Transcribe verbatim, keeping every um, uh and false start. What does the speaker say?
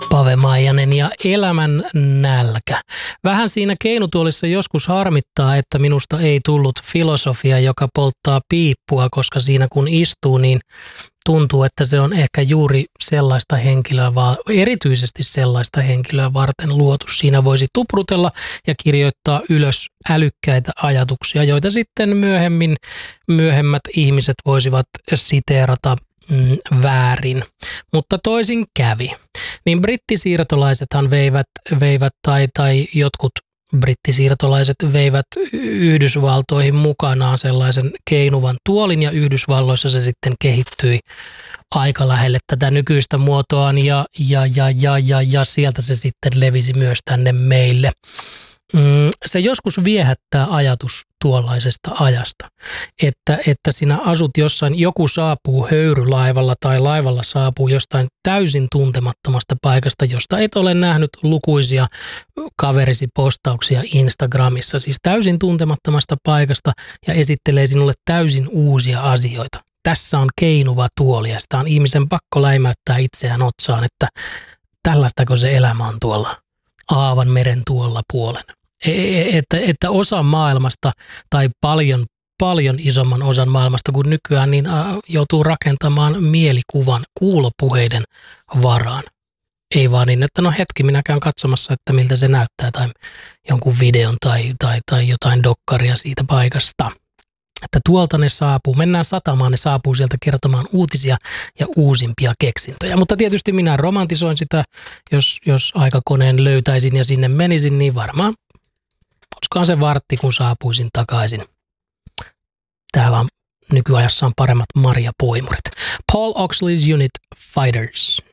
Pave Maijanen ja Elämän nälkä. Vähän siinä keinutuolissa joskus harmittaa, että minusta ei tullut filosofia, joka polttaa piippua, koska siinä kun istuu, niin tuntuu, että se on ehkä juuri sellaista henkilöä, vaan erityisesti sellaista henkilöä varten luotu. Siinä voisi tuprutella ja kirjoittaa ylös älykkäitä ajatuksia, joita sitten myöhemmin myöhemmät ihmiset voisivat siteerata mm, väärin. Mutta toisin kävi. Niin brittisiirtolaisethan veivät, veivät tai, tai jotkut brittisiirtolaiset veivät Yhdysvaltoihin mukanaan sellaisen keinuvan tuolin ja Yhdysvalloissa se sitten kehittyi aika lähelle tätä nykyistä muotoaan ja, ja, ja, ja, ja, ja sieltä se sitten levisi myös tänne meille. Se joskus viehättää ajatus tuollaisesta ajasta, että, että sinä asut jossain, joku saapuu höyrylaivalla tai laivalla saapuu jostain täysin tuntemattomasta paikasta, josta et ole nähnyt lukuisia kaverisi postauksia Instagramissa, siis täysin tuntemattomasta paikasta ja esittelee sinulle täysin uusia asioita. Tässä on keinuva tuoli ja sitä on ihmisen pakko läimäyttää itseään otsaan, että tällaistako se elämä on tuolla Aavan meren tuolla puolen. Että, että osa maailmasta tai paljon, paljon isomman osan maailmasta kuin nykyään, niin joutuu rakentamaan mielikuvan kuulopuheiden varaan. Ei vaan niin, että no hetki, minä käyn katsomassa, että miltä se näyttää tai jonkun videon tai, tai, tai jotain dokkaria siitä paikasta. Että tuolta ne saapuu, mennään satamaan, ne saapuu sieltä kertomaan uutisia ja uusimpia keksintöjä. Mutta tietysti minä romantisoin sitä, jos, jos aikakoneen löytäisin ja sinne menisin, niin varmaan olisikohan se vartti, kun saapuisin takaisin. Täällä on nykyajassa on paremmat marjapoimurit. Paul Oxley's Unit Fighters.